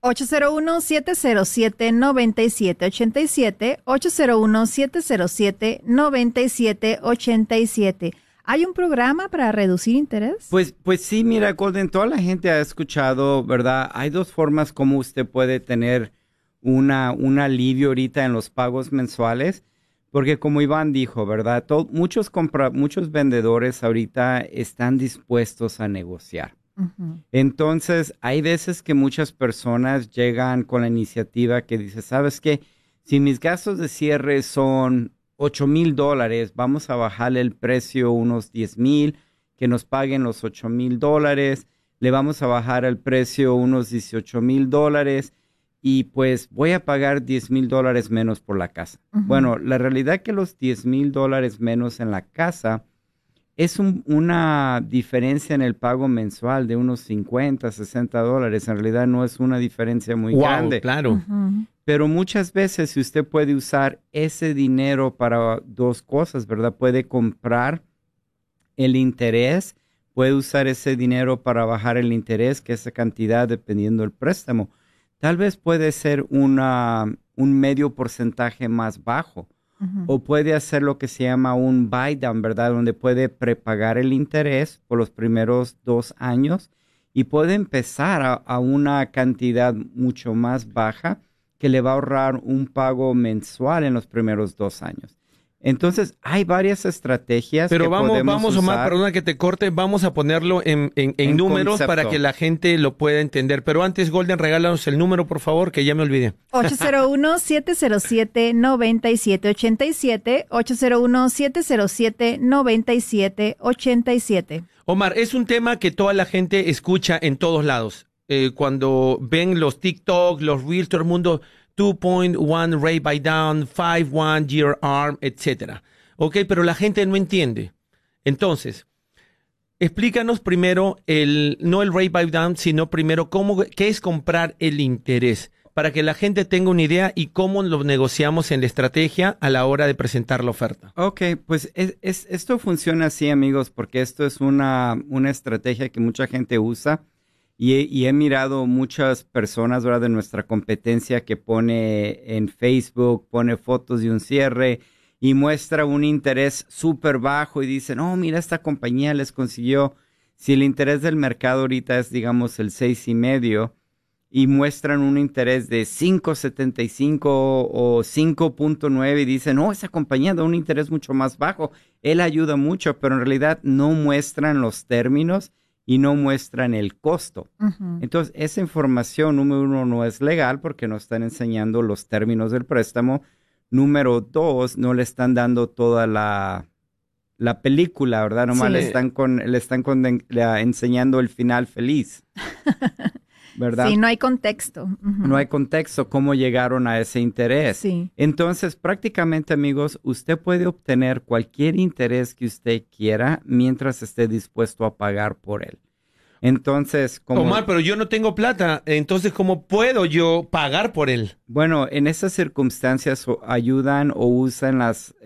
801-707-9787, 801-707-9787. ¿Hay un programa para reducir interés? Pues sí, mira, Golden, toda la gente ha escuchado, ¿verdad? Hay dos formas como usted puede tener un alivio ahorita en los pagos mensuales, porque como Iván dijo, ¿verdad? Muchos vendedores ahorita están dispuestos a negociar. Uh-huh. Entonces, hay veces que muchas personas llegan con la iniciativa que dice, ¿sabes qué? Si mis gastos de cierre son $8,000, vamos a bajarle el precio unos $10,000, que nos paguen los $8,000, le vamos a bajar el precio unos $18,000 y pues voy a pagar $10,000 menos por la casa. Uh-huh. Bueno, la realidad es que los $10,000 menos en la casa es una diferencia en el pago mensual de unos $50, $60. En realidad no es una diferencia muy grande. Claro. Uh-huh. Pero muchas veces si usted puede usar ese dinero para dos cosas, ¿verdad? Puede comprar el interés, puede usar ese dinero para bajar el interés, que esa cantidad dependiendo del préstamo. Tal vez puede ser un medio porcentaje más bajo. Uh-huh. O puede hacer lo que se llama un buy down, ¿verdad? Donde puede prepagar el interés por los primeros 2 años y puede empezar a una cantidad mucho más baja que le va a ahorrar un pago mensual en los primeros 2 años. Entonces, hay varias estrategias pero que podemos usar. Omar, perdona que te corte, vamos a ponerlo en números concepto, para que la gente lo pueda entender. Pero antes, Golden, regálanos el número, por favor, que ya me olvidé. 801-707-9787, 801-707-9787. Omar, es un tema que toda la gente escucha en todos lados. Cuando ven los TikTok, los Reels, todo el mundo, 2.1 rate buy down, 5.1 year arm, etcétera. Ok, pero la gente no entiende. Entonces, explícanos primero no el rate buy down, sino primero qué es comprar el interés, para que la gente tenga una idea y cómo lo negociamos en la estrategia a la hora de presentar la oferta. Ok, pues esto funciona así, amigos, porque esto es una estrategia que mucha gente usa. Y he mirado muchas personas, ¿verdad?, de nuestra competencia que pone en Facebook, pone fotos de un cierre y muestra un interés súper bajo y dicen, oh, mira, esta compañía les consiguió, si el interés del mercado ahorita es, digamos, el 6.5 y muestran un interés de 5.75 o 5.9 y dicen, oh, esa compañía da un interés mucho más bajo, él ayuda mucho, pero en realidad no muestran los términos y no muestran el costo. Uh-huh. Entonces, esa información, número 1, no es legal porque no están enseñando los términos del préstamo. Número 2, no le están dando toda la película, ¿verdad? Nomás sí. le están enseñando el final feliz, ¿verdad? Sí, no hay contexto. Uh-huh. No hay contexto, cómo llegaron a ese interés. Sí. Entonces, prácticamente, amigos, usted puede obtener cualquier interés que usted quiera mientras esté dispuesto a pagar por él. Entonces, Omar, pero yo no tengo plata, entonces, ¿cómo puedo yo pagar por él? Bueno, en esas circunstancias ayudan o usan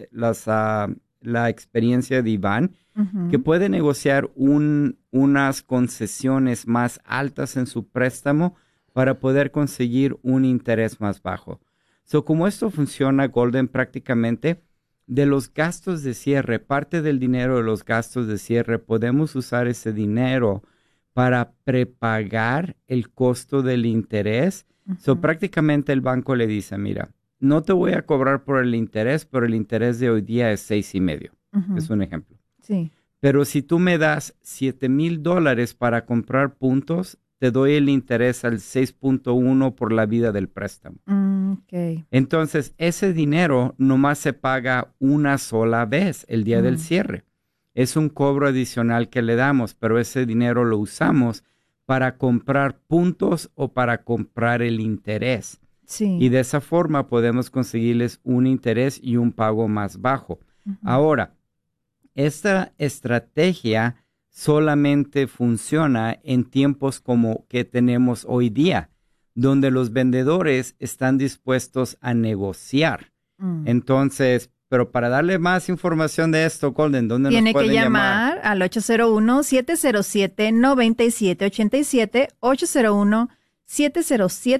la experiencia de Iván, uh-huh, que puede negociar unas concesiones más altas en su préstamo para poder conseguir un interés más bajo. Como esto funciona, Golden, prácticamente de los gastos de cierre, parte del dinero de los gastos de cierre, podemos usar ese dinero para prepagar el costo del interés. Uh-huh. Prácticamente el banco le dice, mira, no te voy a cobrar por el interés, pero el interés de hoy día es 6.5. Uh-huh. Es un ejemplo. Sí. Pero si tú me das $7,000 para comprar puntos, te doy el interés al 6.1 por la vida del préstamo. Okay. Entonces, ese dinero nomás se paga una sola vez el día del cierre. Es un cobro adicional que le damos, pero ese dinero lo usamos para comprar puntos o para comprar el interés. Sí. Y de esa forma podemos conseguirles un interés y un pago más bajo. Uh-huh. Ahora, esta estrategia solamente funciona en tiempos como que tenemos hoy día, donde los vendedores están dispuestos a negociar. Entonces, pero para darle más información de esto, Golden, ¿dónde nos pueden llamar? Tiene que llamar al 801-707-9787, 801-707